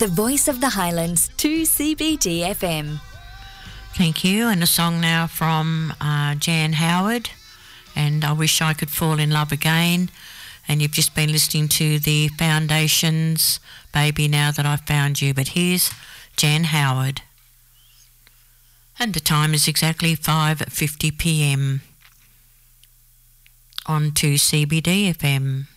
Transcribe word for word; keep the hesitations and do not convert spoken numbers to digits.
The voice of the Highlands, two C B D F M. Thank you. And a song now from uh, Jan Howard, and I Wish I Could Fall in Love Again. And you've just been listening to the Foundations, Baby Now That I've Found You. But here's Jan Howard. And the time is exactly five fifty p m on two C B D F M.